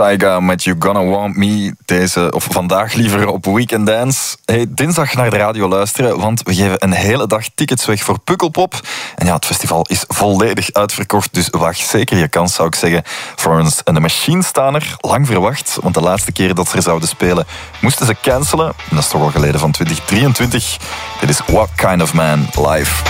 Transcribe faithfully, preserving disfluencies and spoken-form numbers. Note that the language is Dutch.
Tyga met You Gonna Want Me. Deze, of vandaag liever op Weekend Dance. Hey, dinsdag naar de radio luisteren, want we geven een hele dag tickets weg voor Pukkelpop. En ja, het festival is volledig uitverkocht, dus waag zeker je kans, zou ik zeggen. Florence and the Machine staan er, lang verwacht, want de laatste keer dat ze er zouden spelen, moesten ze cancelen. En dat is toch al geleden van twintig drieëntwintig. Dit is What Kind of Man live.